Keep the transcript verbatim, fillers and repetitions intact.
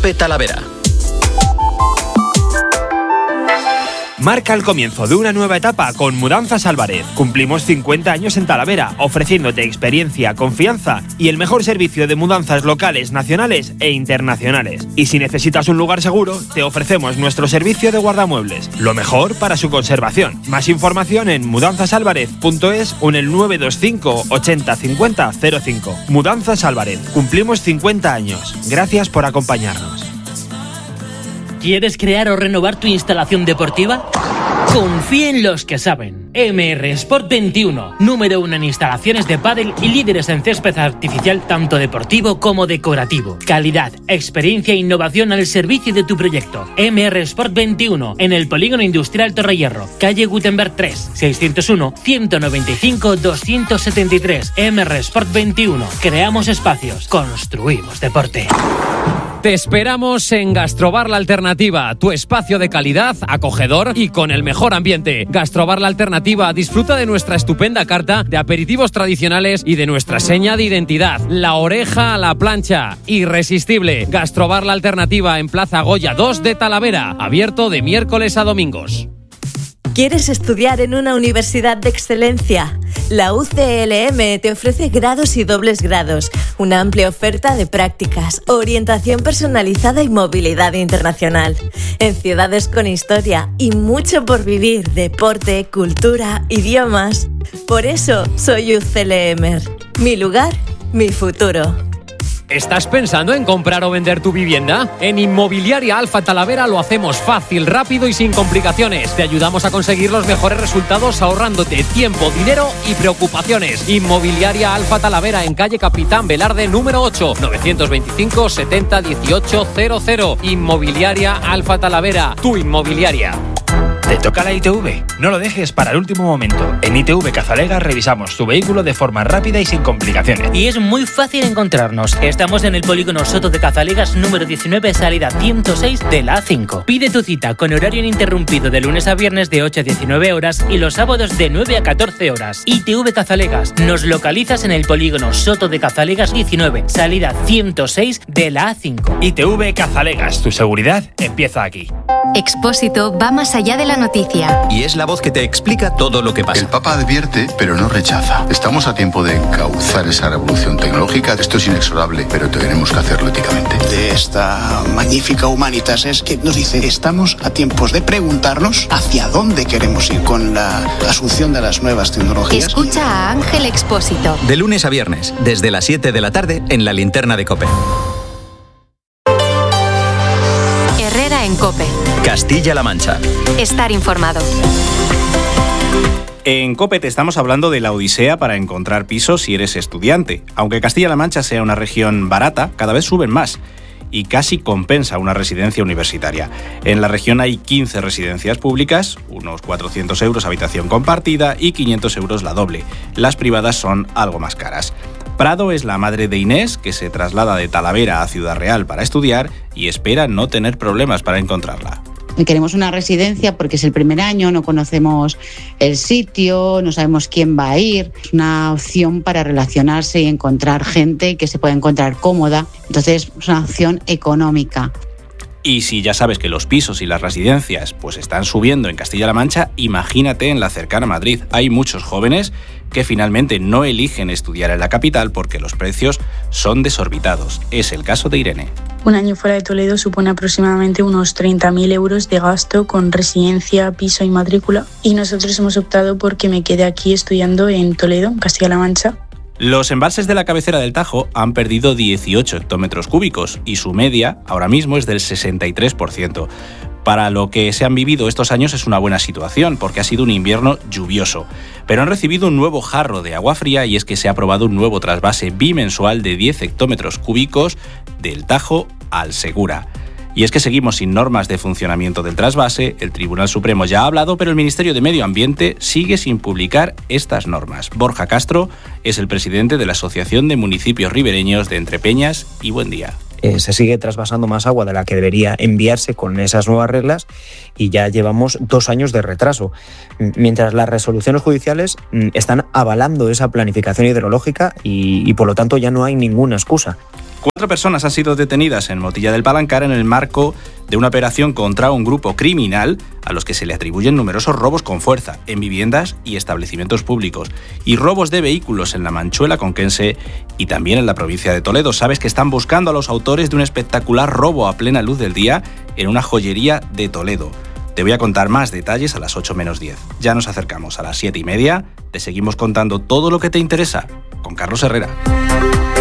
COPE Talavera. Marca el comienzo de una nueva etapa con Mudanzas Álvarez. Cumplimos cincuenta años en Talavera, ofreciéndote experiencia, confianza y el mejor servicio de mudanzas locales, nacionales e internacionales. Y si necesitas un lugar seguro, te ofrecemos nuestro servicio de guardamuebles. Lo mejor para su conservación. Más información en mudanzas álvarez punto es o en el nueve dos cinco ochenta cincuenta cero cinco. Mudanzas Álvarez. Cumplimos cincuenta años. Gracias por acompañarnos. ¿Quieres crear o renovar tu instalación deportiva? Confía en los que saben. M R Sport veintiuno, número uno en instalaciones de pádel y líderes en césped artificial tanto deportivo como decorativo. Calidad, experiencia e innovación al servicio de tu proyecto. M R Sport veintiuno, en el Polígono Industrial Torrehierro, calle Gutenberg tres, seiscientos uno, ciento noventa y cinco, doscientos setenta y tres. M R Sport veintiuno. Creamos espacios, construimos deporte. Te esperamos en Gastrobar La Alternativa, tu espacio de calidad, acogedor y con el mejor ambiente. Gastrobar La Alternativa disfruta de nuestra estupenda carta de aperitivos tradicionales y de nuestra seña de identidad, la oreja a la plancha, irresistible. Gastrobar La Alternativa en Plaza Goya dos de Talavera, abierto de miércoles a domingos. ¿Quieres estudiar en una universidad de excelencia? La U C L M te ofrece grados y dobles grados, una amplia oferta de prácticas, orientación personalizada y movilidad internacional. En ciudades con historia y mucho por vivir, deporte, cultura, idiomas. Por eso soy U C L M. Mi lugar, mi futuro. ¿Estás pensando en comprar o vender tu vivienda? En Inmobiliaria Alfa Talavera lo hacemos fácil, rápido y sin complicaciones. Te ayudamos a conseguir los mejores resultados ahorrándote tiempo, dinero y preocupaciones. Inmobiliaria Alfa Talavera en calle Capitán Velarde número ocho, novecientos veinticinco, setenta, dieciocho, cero cero. Inmobiliaria Alfa Talavera, tu inmobiliaria. ¿Te toca la I T V? No lo dejes para el último momento. En I T V Cazalegas revisamos tu vehículo de forma rápida y sin complicaciones. Y es muy fácil encontrarnos. Estamos en el Polígono Soto de Cazalegas número diecinueve, salida ciento seis de la A cinco. Pide tu cita con horario ininterrumpido de lunes a viernes de ocho a diecinueve horas y los sábados de nueve a catorce horas. I T V Cazalegas. Nos localizas en el Polígono Soto de Cazalegas diecinueve, salida ciento seis de la A cinco. I T V Cazalegas. Tu seguridad empieza aquí. Expósito va más allá de la noticia. Y es la voz que te explica todo lo que pasa. El Papa advierte, pero no rechaza. Estamos a tiempo de encauzar esa revolución tecnológica. Esto es inexorable, pero tenemos que hacerlo éticamente. De esta magnífica Humanitas es que nos dice, estamos a tiempos de preguntarnos hacia dónde queremos ir con la asunción de las nuevas tecnologías. Escucha a Ángel Expósito. De lunes a viernes, desde las siete de la tarde, en la linterna de COPE. Herrera en COPE. Castilla-La Mancha. Estar informado. En COPE te estamos hablando de la odisea para encontrar pisos si eres estudiante. Aunque Castilla-La Mancha sea una región barata, cada vez suben más y casi compensa una residencia universitaria. En la región hay quince residencias públicas, unos cuatrocientos euros habitación compartida y quinientos euros la doble. Las privadas son algo más caras. Prado es la madre de Inés, que se traslada de Talavera a Ciudad Real para estudiar y espera no tener problemas para encontrarla. Queremos una residencia porque es el primer año, no conocemos el sitio, no sabemos quién va a ir. Es una opción para relacionarse y encontrar gente que se pueda encontrar cómoda. Entonces es una opción económica. Y si ya sabes que los pisos y las residencias pues están subiendo en Castilla-La Mancha, imagínate en la cercana Madrid. Hay muchos jóvenes que finalmente no eligen estudiar en la capital porque los precios son desorbitados. Es el caso de Irene. Un año fuera de Toledo supone aproximadamente unos treinta mil euros de gasto con residencia, piso y matrícula. Y nosotros hemos optado por que me quede aquí estudiando en Toledo, en Castilla-La Mancha. Los embalses de la cabecera del Tajo han perdido dieciocho hectómetros cúbicos y su media ahora mismo es del sesenta y tres por ciento. Para lo que se han vivido estos años es una buena situación porque ha sido un invierno lluvioso. Pero han recibido un nuevo jarro de agua fría y es que se ha aprobado un nuevo trasvase bimensual de diez hectómetros cúbicos del Tajo al Segura. Y es que seguimos sin normas de funcionamiento del trasvase, el Tribunal Supremo ya ha hablado, pero el Ministerio de Medio Ambiente sigue sin publicar estas normas. Borja Castro es el presidente de la Asociación de Municipios Ribereños de Entrepeñas y Buendía. eh, se sigue trasvasando más agua de la que debería enviarse con esas nuevas reglas y ya llevamos dos años de retraso. Mientras las resoluciones judiciales mm, están avalando esa planificación hidrológica y, y por lo tanto ya no hay ninguna excusa. Cuatro personas han sido detenidas en Motilla del Palancar en el marco de una operación contra un grupo criminal a los que se le atribuyen numerosos robos con fuerza en viviendas y establecimientos públicos y robos de vehículos en la Manchuela conquense y también en la provincia de Toledo. Sabes que están buscando a los autores de un espectacular robo a plena luz del día en una joyería de Toledo. Te voy a contar más detalles a las ocho menos diez. Ya nos acercamos a las siete y media. Te seguimos contando todo lo que te interesa con Carlos Herrera.